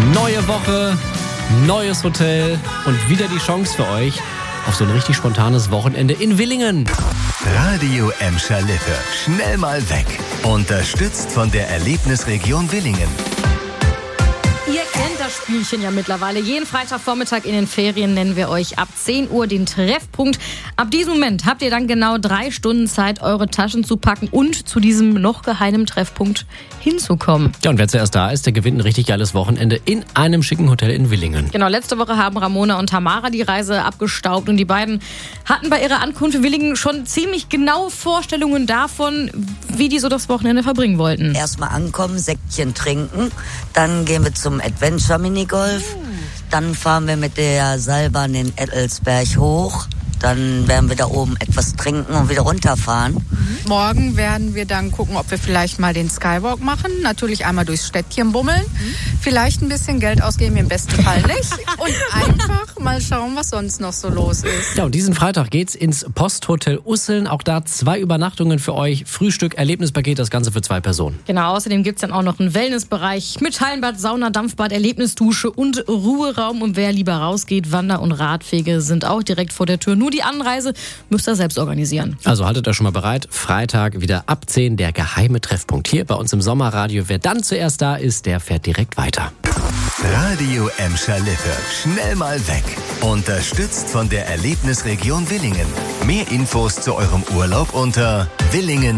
Neue Woche, neues Hotel und wieder die Chance für euch auf so ein richtig spontanes Wochenende in Willingen. Radio Emscher Lippe. Schnell mal weg. Unterstützt von der Erlebnisregion Willingen. Ihr kennt das Spielchen ja mittlerweile. Jeden Freitagvormittag in den Ferien nennen wir euch ab 10 Uhr den Treffpunkt. Ab diesem Moment habt ihr dann genau 3 Stunden Zeit, eure Taschen zu packen und zu diesem noch geheimen Treffpunkt hinzukommen. Ja, und wer zuerst da ist, der gewinnt ein richtig geiles Wochenende in einem schicken Hotel in Willingen. Genau, letzte Woche haben Ramona und Tamara die Reise abgestaubt und die beiden hatten bei ihrer Ankunft in Willingen schon ziemlich genaue Vorstellungen davon, wie die so das Wochenende verbringen wollten. Erstmal ankommen, Säckchen trinken, dann gehen wir zum Adventure Minigolf, dann fahren wir mit der Seilbahn den Ettelsberg hoch, dann werden wir da oben etwas trinken und wieder runterfahren. Morgen werden wir dann gucken, ob wir vielleicht mal den Skywalk machen. Natürlich einmal durchs Städtchen bummeln. Vielleicht ein bisschen Geld ausgeben, im besten Fall nicht. Und einfach mal schauen, was sonst noch so los ist. Ja, und diesen Freitag geht's ins Posthotel Usseln. Auch da 2 Übernachtungen für euch. Frühstück, Erlebnispaket, das Ganze für 2 Personen. Genau, außerdem gibt's dann auch noch einen Wellnessbereich mit Hallenbad, Sauna, Dampfbad, Erlebnisdusche und Ruheraum. Und wer lieber rausgeht, Wander- und Radwege sind auch direkt vor der Tür. Nur die Anreise müsst ihr selbst organisieren. Also haltet euch schon mal bereit. Freitag wieder ab 10 der geheime Treffpunkt hier bei uns im Sommerradio. Wer dann zuerst da ist, der fährt direkt weiter. Radio Emscher Lippe. Schnell mal weg. Unterstützt von der Erlebnisregion Willingen. Mehr Infos zu eurem Urlaub unter Willingen.